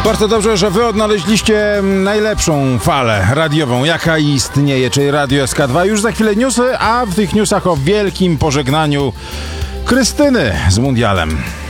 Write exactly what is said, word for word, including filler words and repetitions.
Bardzo dobrze, że wy odnaleźliście najlepszą falę radiową, jaka istnieje, czyli Radio S K dwa. Już za chwilę newsy, a w tych newsach o wielkim pożegnaniu Krystyny z mundialem.